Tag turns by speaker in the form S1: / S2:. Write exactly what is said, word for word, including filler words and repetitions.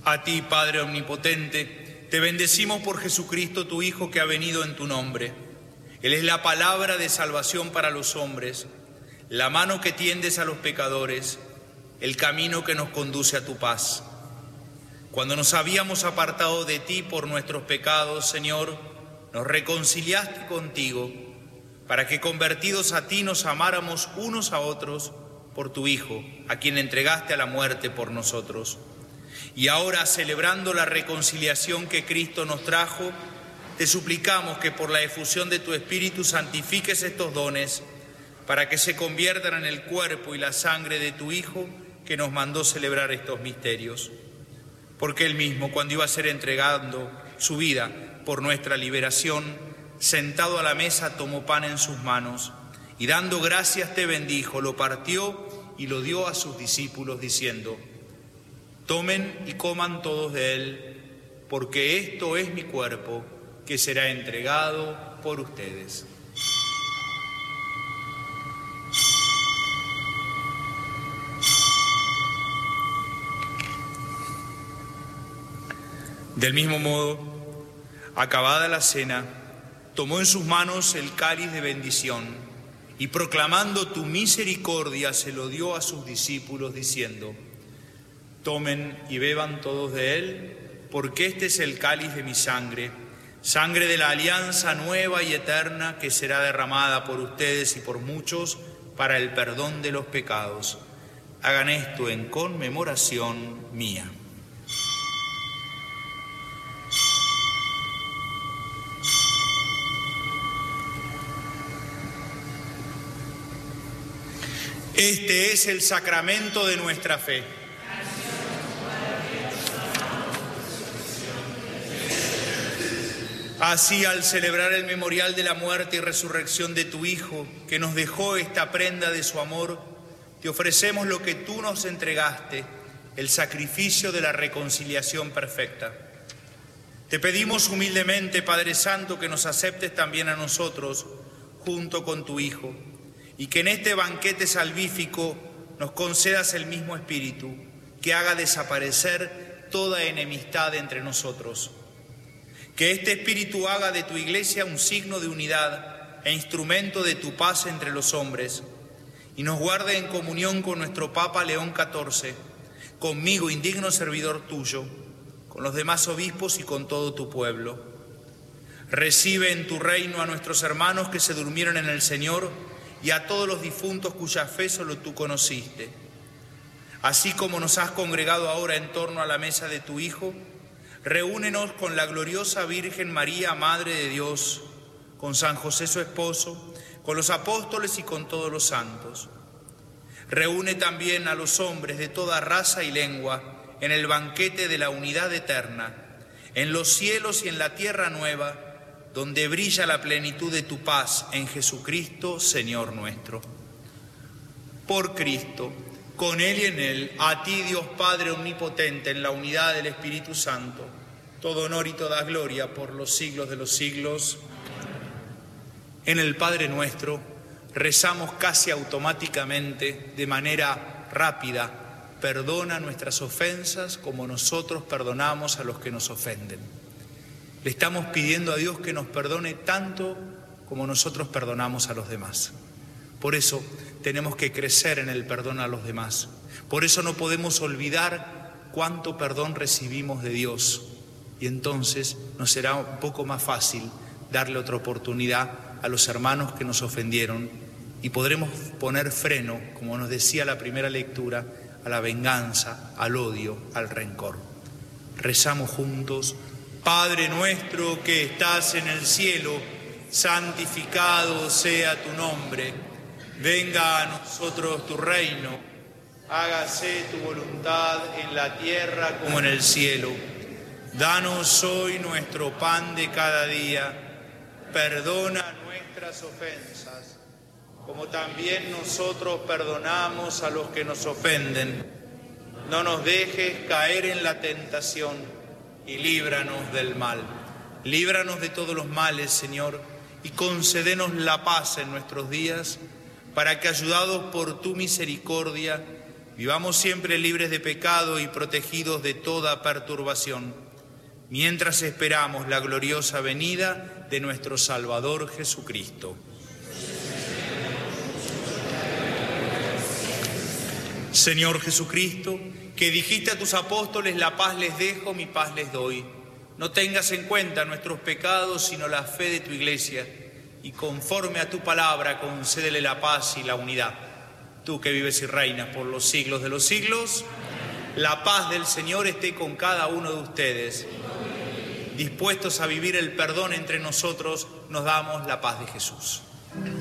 S1: A ti, Padre Omnipotente, te bendecimos por Jesucristo, tu Hijo, que ha venido en tu nombre. Él es la palabra de salvación para los hombres, la mano que tiendes a los pecadores, el camino que nos conduce a tu paz. Cuando nos habíamos apartado de ti por nuestros pecados, Señor, nos reconciliaste contigo, para que convertidos a ti nos amáramos unos a otros por tu Hijo, a quien entregaste a la muerte por nosotros. Y ahora, celebrando la reconciliación que Cristo nos trajo, te suplicamos que por la efusión de tu Espíritu santifiques estos dones, para que se conviertan en el cuerpo y la sangre de tu Hijo, que nos mandó celebrar estos misterios. Porque Él mismo, cuando iba a ser entregando su vida por nuestra liberación, sentado a la mesa, tomó pan en sus manos y dando gracias te bendijo, lo partió y lo dio a sus discípulos diciendo: tomen y coman todos de él, porque esto es mi cuerpo, que será entregado por ustedes. Del mismo modo, acabada la cena, tomó en sus manos el cáliz de bendición y proclamando tu misericordia se lo dio a sus discípulos diciendo: tomen y beban todos de él, porque este es el cáliz de mi sangre, sangre de la alianza nueva y eterna que será derramada por ustedes y por muchos para el perdón de los pecados. Hagan esto en conmemoración mía. Este es el sacramento de nuestra fe. Así, al celebrar el memorial de la muerte y resurrección de tu Hijo, que nos dejó esta prenda de su amor, te ofrecemos lo que tú nos entregaste, el sacrificio de la reconciliación perfecta. Te pedimos humildemente, Padre Santo, que nos aceptes también a nosotros, junto con tu Hijo, y que en este banquete salvífico nos concedas el mismo Espíritu, que haga desaparecer toda enemistad entre nosotros. Que este Espíritu haga de tu Iglesia un signo de unidad e instrumento de tu paz entre los hombres, y nos guarde en comunión con nuestro Papa León catorce, conmigo, indigno servidor tuyo, con los demás obispos y con todo tu pueblo. Recibe en tu reino a nuestros hermanos que se durmieron en el Señor, y a todos los difuntos cuya fe solo tú conociste. Así como nos has congregado ahora en torno a la mesa de tu Hijo, reúnenos con la gloriosa Virgen María, Madre de Dios, con San José su esposo, con los apóstoles y con todos los santos. Reúne también a los hombres de toda raza y lengua en el banquete de la unidad eterna, en los cielos y en la tierra nueva, donde brilla la plenitud de tu paz en Jesucristo, Señor nuestro. Por Cristo, con Él y en Él, a ti, Dios Padre Omnipotente, en la unidad del Espíritu Santo, todo honor y toda gloria por los siglos de los siglos. En el Padre Nuestro rezamos casi automáticamente, de manera rápida: perdona nuestras ofensas como nosotros perdonamos a los que nos ofenden. Le estamos pidiendo a Dios que nos perdone tanto como nosotros perdonamos a los demás. Por eso tenemos que crecer en el perdón a los demás. Por eso no podemos olvidar cuánto perdón recibimos de Dios. Y entonces nos será un poco más fácil darle otra oportunidad a los hermanos que nos ofendieron y podremos poner freno, como nos decía la primera lectura, a la venganza, al odio, al rencor. Rezamos juntos. Padre nuestro que estás en el cielo, santificado sea tu nombre. Venga a nosotros tu reino. Hágase tu voluntad en la tierra como en el cielo. Danos hoy nuestro pan de cada día. Perdona nuestras ofensas, como también nosotros perdonamos a los que nos ofenden. No nos dejes caer en la tentación y líbranos del mal. Líbranos de todos los males, Señor, y concédenos la paz en nuestros días, para que, ayudados por tu misericordia, vivamos siempre libres de pecado y protegidos de toda perturbación, mientras esperamos la gloriosa venida de nuestro Salvador Jesucristo. Señor Jesucristo, que dijiste a tus apóstoles, la paz les dejo, mi paz les doy. No tengas en cuenta nuestros pecados, sino la fe de tu Iglesia, y conforme a tu palabra concédele la paz y la unidad. Tú que vives y reinas por los siglos de los siglos, la paz del Señor esté con cada uno de ustedes. Dispuestos a vivir el perdón entre nosotros, nos damos la paz de Jesús.